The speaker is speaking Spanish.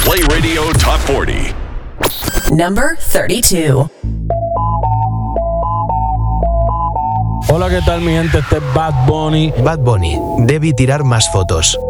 Play Radio Top 40. Number 32. Hola, ¿qué tal mi gente? Este es Bad Bunny. Bad Bunny, debí tirar más fotos.